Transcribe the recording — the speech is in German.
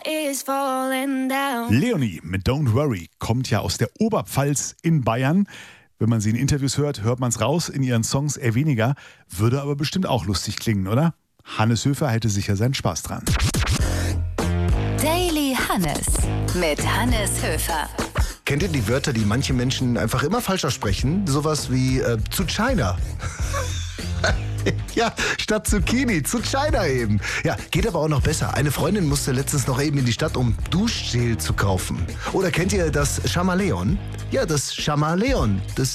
is falling down. Leonie mit Don't Worry kommt ja aus der Oberpfalz in Bayern. Wenn man sie in Interviews hört, hört man es raus, in ihren Songs eher weniger. Würde aber bestimmt auch lustig klingen, oder? Hannes Höfer hätte sicher seinen Spaß dran. Daily Hannes mit Hannes Höfer. Kennt ihr die Wörter, die manche Menschen einfach immer falsch aussprechen? Sowas wie zu China. Ja, statt Zucchini, zu China eben. Ja, geht aber auch noch besser. Eine Freundin musste letztens noch eben in die Stadt, um Duschgel zu kaufen. Oder kennt ihr das Chamaleon? Ja, das Chamaleon. Das